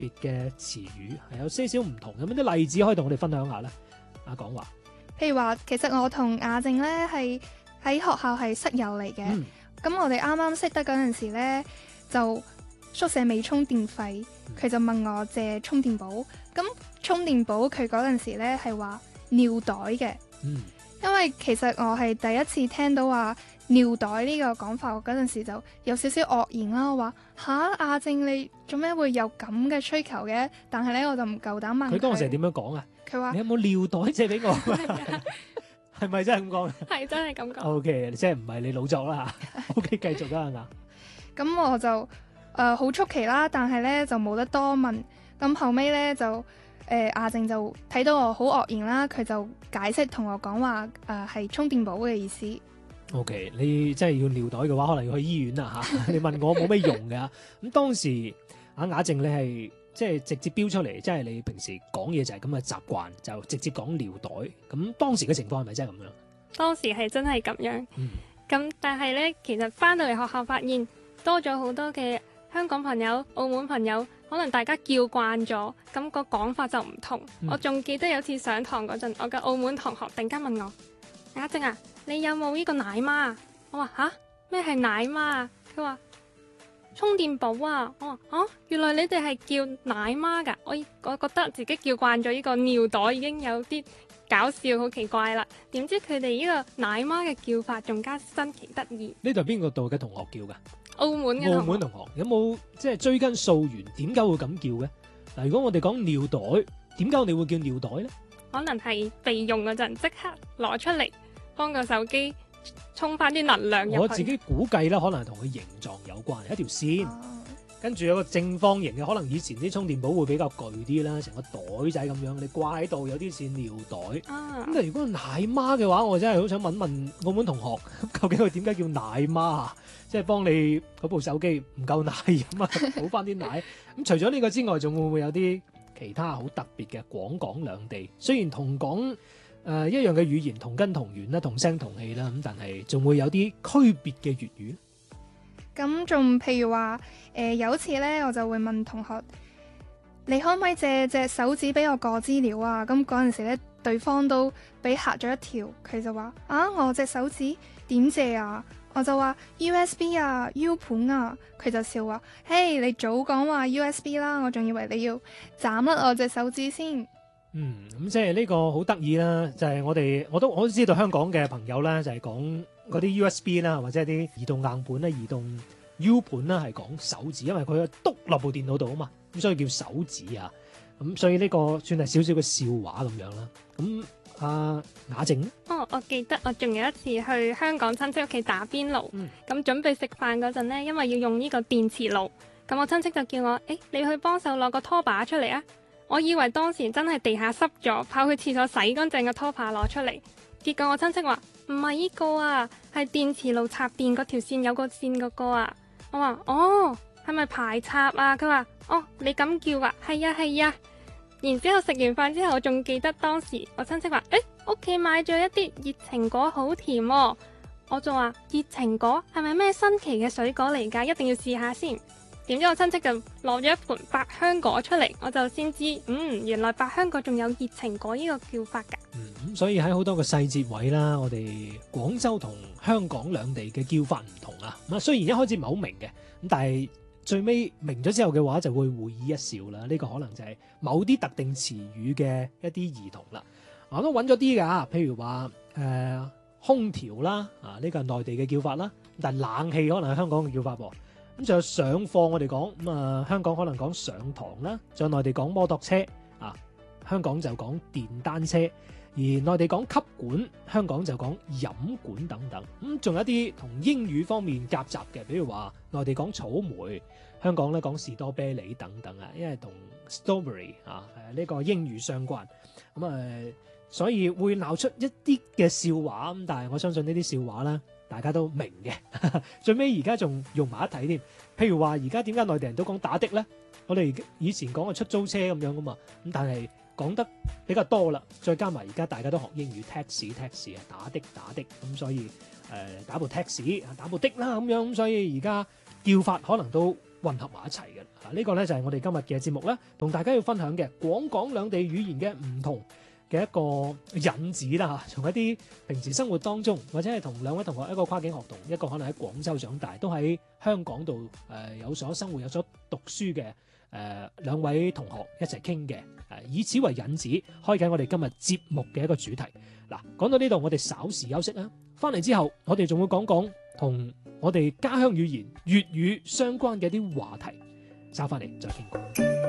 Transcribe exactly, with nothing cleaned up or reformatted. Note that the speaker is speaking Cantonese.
別嘅詞語，係有些少唔同。有冇啲例子可以同我哋分享下咧？阿講話， 譬如話，其實我同亞靜咧係喺學校係室友嚟嘅。咁、嗯、我哋啱啱識得嗰陣時咧，就宿舍未充電費，佢、嗯、就問我借充電寶。咁充電寶佢嗰陣時咧係話尿袋嘅。嗯，因為其實我係第一次聽到話尿袋呢個講法，我嗰陣時就有少少愕然啦。我話吓，亞靜你做咩會有咁嘅需求嘅？但係咧我就唔夠膽問佢。 佢當時係點樣講啊？佢話你有冇尿袋借俾我？係咪真係咁講？ 係真係咁講。 O K， 即係唔係你老作啦？O K， 繼續啦，係嘛？ 咁我就誒好、呃、出奇啦，但係咧就冇得多問。咁後尾咧就誒亞靜就睇到我好愕然啦，佢就解釋同我講話誒係充電寶嘅意思。 O K， 你真係要尿袋嘅話，可能要去醫院啦嚇。你問我冇咩用嘅。咁當時阿亞靜你係即係直接標出嚟，即係你平時講嘢就係咁嘅習慣，就直接講尿袋。咁當時嘅情況係咪真係咁樣？ 當時係真係咁樣。咁、嗯、但係咧，其實翻到嚟學校發現多咗好多嘅香港朋友、澳門朋友，可能大家叫慣咗，咁個講法就唔同。嗯、我仲記得有次上堂嗰陣，我嘅澳門同學突然間問我：亞靜啊，你有冇呢個奶媽啊？我話吓，咩係奶媽啊？佢話充電寶啊！我話啊，原來你哋係叫奶媽㗎。我我覺得自己叫慣咗呢個尿袋已經有啲搞笑，好奇怪啦。點知佢哋呢個奶媽嘅叫法仲加新奇得意。 呢度係邊個度嘅同學叫㗎？ 澳門嘅澳門同學有冇即係追根溯源？點解會咁叫嘅？嗱，如果我哋講尿袋，點解我哋會叫尿袋咧？ 可能係備用嗰陣即刻攞出嚟幫個手機充翻啲能量入去。 我自己估計咧，可能係同佢形狀有關，係一條線，哦、跟住有個正方形嘅，可能以前啲充電寶會比較巨啲啦，成個袋仔咁樣，你掛喺度有啲似尿袋。咁、啊、但係如果奶媽嘅話，我真係好想問問澳門同學，究竟佢點解叫奶媽啊？即係幫你嗰部手機唔夠奶飲啊，補翻啲奶。咁除咗呢個之外，仲會唔會有啲其他好特別嘅廣港兩地？雖然同講誒、呃、一樣嘅語言，同根同源啦，同聲同氣啦，咁但係仲會有啲區別嘅粵語。 咁仲譬如話誒、呃、有一次咧，我就會問同學：你可唔可以借隻手指俾我過資料啊？咁嗰陣時咧，對方都俾嚇咗一跳，佢就話：啊，我隻手指點借啊？我就話 U S B 啊 U 盤啊，佢就笑話：嘿，你早講話 U S B 啦，我仲以為你要斬甩我隻手指先。 嗯，咁即係呢個好得意啦，就係、是、我哋我都我都知道香港嘅朋友咧，就係講嗰啲 U S B 啦，或者係啲移動硬盤咧、移動 U 盤啦，係講手指，因為佢篤落部電腦度啊嘛，咁所以叫手指啊。咁所以呢個算係少少嘅笑話咁樣啦。咁阿亞靜哦，我記得我仲有一次去香港親戚屋企打邊爐，咁、嗯、準備食飯嗰陣呢，因為要用呢個電磁爐，咁我親戚就叫我：誒，你去幫手攞個拖把出嚟啊！我以為當時真係地下濕咗，跑去廁所洗乾淨個拖把攞出嚟，結果我親戚話唔係呢個啊，係電磁爐插電嗰條線有個線嗰個啊！我話哦，係咪排插啊？佢話哦，你咁叫啊？係呀係呀。然之後食完飯之後，我仲記得當時我親戚話：誒，屋企買咗一啲熱情果，好甜喎。我就話熱情果係咪咩新奇嘅水果嚟㗎？一定要試下先。點知我親戚就攞咗一盤百香果出嚟，我就先知，嗯，原來百香果仲有熱情果呢個叫法㗎。 嗯，咁所以喺好多個細節位啦，我哋廣州同香港兩地嘅叫法唔同啊。咁啊，雖然一開始唔係好明嘅，咁但係最尾明咗之後嘅話，就會會意一笑啦。呢、這個可能就係某啲特定詞語嘅一啲異同啦。我都揾咗啲㗎，譬如話誒、呃、空調啦，啊呢、這個係內地嘅叫法啦，但係冷氣可能係香港嘅叫法噃。咁仲有上課我哋講咁啊，香港可能講上堂啦，仲有內地講摩托車啊，香港就講電單車，而內地講吸管，香港就講飲管等等。咁仲有一啲同英語方面夾雜嘅，比如話內地講草莓，香港咧講士多啤梨等等啊，因為同 strawberry 啊誒呢個英語相關。咁啊，所以會鬧出一啲嘅笑話。咁但係我相信呢啲笑話咧，大家都明嘅，最尾而家仲用埋一體添。譬如話，而家點解內地人都講打的咧？我哋以前講嘅出租車咁樣噶嘛，咁但係講得比較多啦。再加埋而家大家都學英語 taxi taxi 啊，打的打的，咁所以誒、呃、打部 taxi 打部的啦咁樣，咁所以而家叫法可能都混合埋一齊嘅。 嗱，呢個咧就係我哋今日嘅節目啦，同大家要分享嘅廣港兩地語言嘅唔同嘅一個引子啦嚇，從一啲平時生活當中，或者係同兩位同學一個跨境學童，一個可能喺廣州長大，都喺香港度誒有所生活、有所讀書嘅誒兩位同學一齊傾嘅，誒以此為引子，開啟我哋今日節目嘅一個主題。嗱，講到呢度，我哋稍時休息啦，翻嚟之後，我哋仲會講講同我哋家鄉語言粵語相關嘅一啲話題，稍翻嚟再傾過。